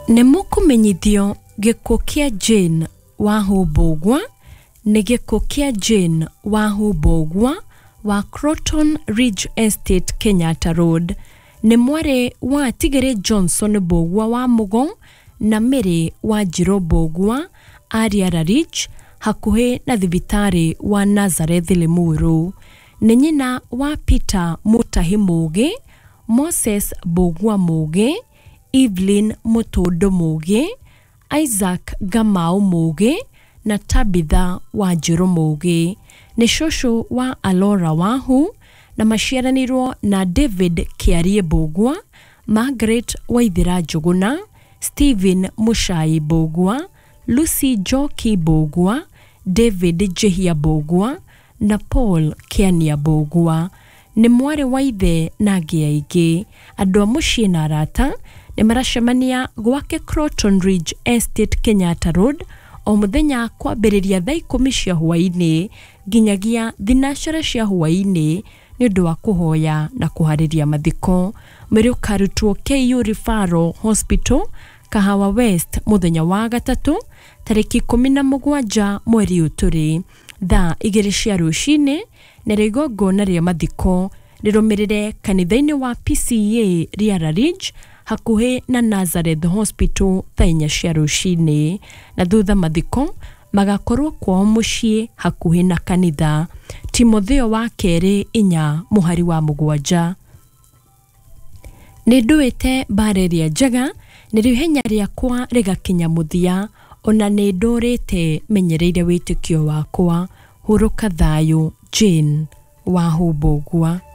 Nemukumenyithio gikuo kia Jane Wahũmbũgwa nĩ gikuo kia Jane Wahũmbũgwa wa Croton Ridge Estate Kenyatta Road nĩ mwari wa Tigere Johnson Mbũgwa wa Mugo na Mary wa Njiro Mbũgwa Ariara Ridge hakuhi na thibitari wa Nazareth Limuru. Nĩ nyina wa Peter Mutahi Mugi, Moses Mbũgwa Mugi, Evelyn Mutondo Mugi, Isaac Gamau Mugi na Tabitha wa Njiro Mugi. Nĩ shosho wa Alora Wahu na maciaranirwo na David Kiarie Mbũgwa, Margaret Waithira Njuguna, Stephen Mushai Mbũgwa, Lucy Joki Mbũgwa, David Jehia Mbũgwa na Paul Kiania Mbũgwa. Nĩ mwari wa ithe na angĩ aingĩ. Andũ a mũciĩ na arata nĩ maracemania gwake Croton Ridge Estate Kenyatta Road o muthenya kwambĩrĩria thaa 10 cia hwaĩ-inĩ nginyagia thinacara cia hwaĩ-inĩ nĩ ũndũ wa kũhoya na kũharĩria mathiko. Mwĩrĩ ũkarutwo KU Referral Hospital Kahawa West muthenya wa gatatũ tarĩki 17 mweri ũtũrĩ thaa 2 cia rũcinĩ na igongona rĩa mathiko rĩrũmĩrĩre kanitha-inĩ wa PCA Riara Ridge hakuhi na Nazareth Hospital thaa 4 cia rũcinĩ na thutha mathiko magakorwo kwao mũciĩ hakuhi na kanitha. Timotheo wa kerĩ 4 mũhari wa 7. Nĩ nduĩte mbareria njega nĩ ihenya rĩakwa rĩgakinya mũthia ona nĩ ndũrĩte menyereire wĩtĩkio wakwa. Hurũka thayũ, Jane Wahũmbũgwa.